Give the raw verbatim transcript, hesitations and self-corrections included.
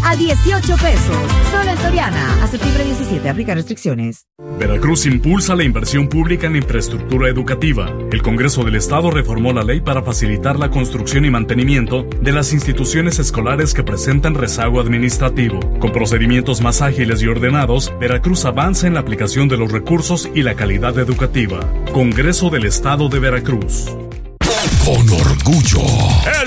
a dieciocho pesos. Solo en Soriana. A septiembre diecisiete. Aplica restricciones. Veracruz impulsa la inversión pública en infraestructura educativa. El Congreso del Estado reformó la ley para facilitar la construcción y mantenimiento de las instituciones escolares que presentan rezago administrativo. Con procedimientos más ágiles y ordenados, Veracruz avanza en la aplicación de los recursos y la calidad educativa. Congreso del Estado de Veracruz. Con orgullo,